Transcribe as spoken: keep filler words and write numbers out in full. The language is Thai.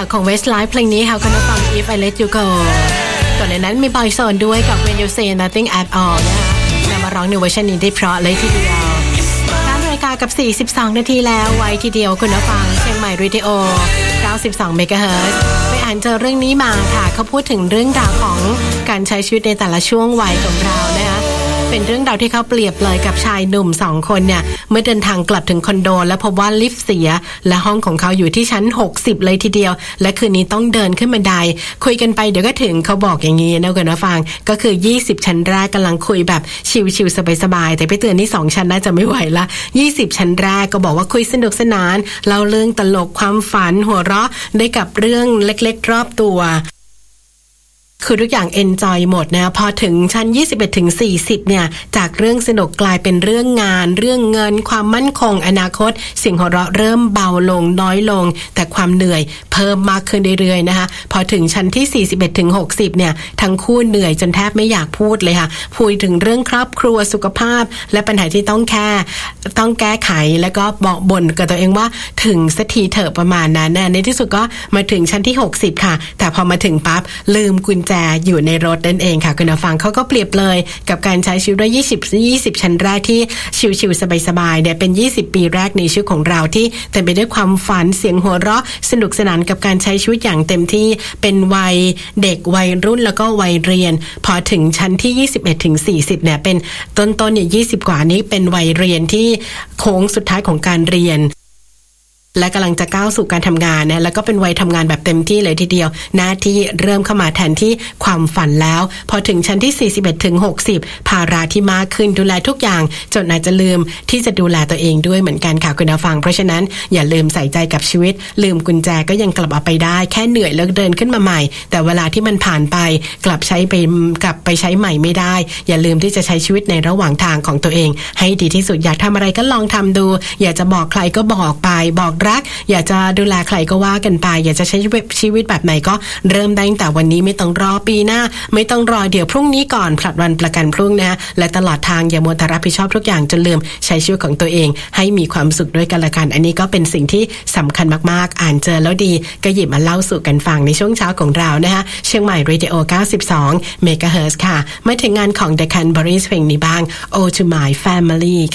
จากของ Westlife เพลงนี้ค่ะคุณผู้ฟัง If I Let You Go ก่อนในนั้นมีบอยโซนด้วยกับ When You Say Nothing At All นะคะนำมาร้องในเวอร์ชันนี้ได้เพราะเลยทีเดียวการรายการกับสี่สิบสองนาทีแล้วไว้ทีเดียวคุณผู้ฟังเชียงใหม่เรดิโอเก้าสิบสองเมกะเฮิรตซ์ไปอ่านเจอเรื่องนี้มาค่ะเขาพูดถึงเรื่องราวของการใช้ชีวิตในแต่ละช่วงวัยของเรานะคะเป็นเรื่องราวที่เขาเปรียบเลยกับชายหนุ่มสองคนเนี่ยเมื่อเดินทางกลับถึงคอนโดแล้วพบว่าลิฟต์เสียและห้องของเขาอยู่ที่ชั้นหกสิบเลยทีเดียวและคืนนี้ต้องเดินขึ้นบันไดคุยกันไปเดี๋ยวก็ถึงเขาบอกอย่างนี้นะคุณผู้ฟังก็คือยี่สิบชั้นแรกกำลังคุยแบบชิลๆสบายๆแต่ไปเตือนที่สองชั้นน่าจะไม่ไหวละยี่สิบชั้นแรกก็บอกว่าคุยสนุกสนานเล่าเรื่องตลกความฝันหัวเราะได้กับเรื่องเล็กๆรอบตัวคือทุกอย่างเอนจอยหมดนะพอถึงชั้นยี่สิบเอ็ดถึงสี่สิบเนี่ยจากเรื่องสนุกกลายเป็นเรื่องงานเรื่องเงินความมั่นคงอนาคตเสียงหัวเราะเริ่มเบาลงน้อยลงแต่ความเหนื่อยเพิ่มมากขึ้นเรื่อยๆนะคะพอถึงชั้นที่สี่สิบเอ็ดถึงหกสิบเนี่ยทั้งคู่เหนื่อยจนแทบไม่อยากพูดเลยค่ะพูดถึงเรื่องครอบครัวสุขภาพและปัญหาที่ต้องแก้ต้องแก้ไขแล้วก็บอกบ่นกับตัวเองว่าถึงสักทีเถอะประมาณนั้นนะในที่สุดก็มาถึงชั้นที่หกสิบค่ะแต่พอมาถึงปั๊บลืมกุญแจอยู่ในรถนั่นเองค่ะคุณผู้ฟังเขาก็เปรียบเลยกับการใช้ชีวิตด้วยยี่สิบ ยี่สิบชั้นแรกที่ชิลๆสบายๆเนี่ยเป็นยี่สิบปีแรกในชีวิตของเราที่เต็มไปด้วยความฝันเสียงหัวเราะสนุกสนานกับการใช้ชีวิตอย่างเต็มที่เป็นวัยเด็กวัยรุ่นแล้วก็วัยเรียนพอถึงชั้นที่ยี่สิบเอ็ดถึงสี่สิบเนี่ยเป็นต้นๆเนี่ยยี่สิบกว่านี้เป็นวัยเรียนที่โค้งสุดท้ายของการเรียนและกำลังจะก้าวสู่การทำงานนะแล้วก็เป็นวัยทำงานแบบเต็มที่เลยทีเดียวหน้าที่เริ่มเข้ามาแทนที่ความฝันแล้วพอถึงชั้นที่สี่สิบเอ็ดถึงหกสิบภาระที่มากขึ้นดูแลทุกอย่างจนอาจจะลืมที่จะดูแลตัวเองด้วยเหมือนกันค่ะคุณผู้ฟังเพราะฉะนั้นอย่าลืมใส่ใจกับชีวิตลืมกุญแจก็ยังกลับเอาไปได้แค่เหนื่อยแล้วเดินขึ้นมาใหม่แต่เวลาที่มันผ่านไปกลับใช้ไปกลับไปใช้ใหม่ไม่ได้อย่าลืมที่จะใช้ชีวิตในระหว่างทางของตัวเองให้ดีที่สุดอยากทำอะไรก็ลองทำดูอยากจะบอกใครก็บอกไปบอกรักอยากจะดูแลใครก็ว่ากันไปอยากจะใช้ชีวิตแบบไหนก็เริ่มได้ตั้งแต่วันนี้ไม่ต้องรอปีหน้าไม่ต้องรอเดี๋ยวพรุ่งนี้ก่อนผลัดวันประกันพรุ่งนะและตลอดทางอย่ามัวแต่รับผิดชอบทุกอย่างจนลืมใช้ชีวิตของตัวเองให้มีความสุขด้วยกันละกันอันนี้ก็เป็นสิ่งที่สำคัญมากๆอ่านเจอแล้วดีก็หยิบมาเล่าสู่กันฟังในช่วงเช้าของเรานะคะเชียงใหม่เรดิโอเก้าสิบสองเมกะเฮิรตซ์ค่ะมาถึงงานของ The Cranberries เพลงนี้บ้าง Oh to My Family